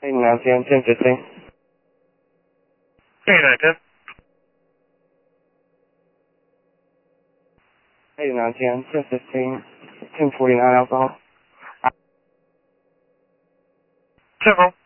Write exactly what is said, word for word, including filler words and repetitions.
eighty nine ten, ten fifteen. eighty nine ten. eighty nine ten, ten fifteen, ten forty nine alcohol. Several.